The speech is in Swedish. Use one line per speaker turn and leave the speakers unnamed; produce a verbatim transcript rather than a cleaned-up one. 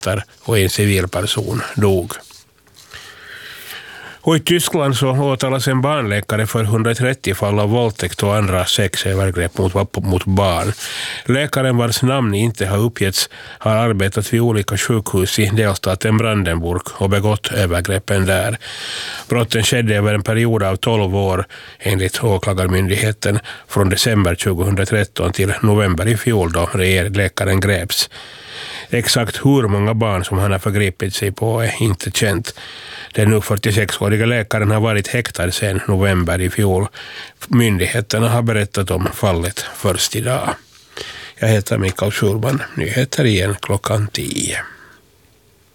soldater och en civilperson dog. Och i Tyskland så åtalas en barnläkare för hundratrettio fall av våldtäkt och andra sexövergrepp mot, mot barn. Läkaren, vars namn inte har uppgetts, har arbetat vid olika sjukhus i delstaten Brandenburg och begått övergreppen där. Brotten skedde över en period av tolv år enligt åklagarmyndigheten från december tjugohundratretton till november i fjol då läkaren greps. Exakt hur många barn som han har förgripit sig på är inte känt. Den nu fyrtiosexåriga läkaren har varit häktad sedan november i fjol. Myndigheterna har berättat om fallet först idag. Jag heter Mikael Schulman. Nyheter igen klockan tio.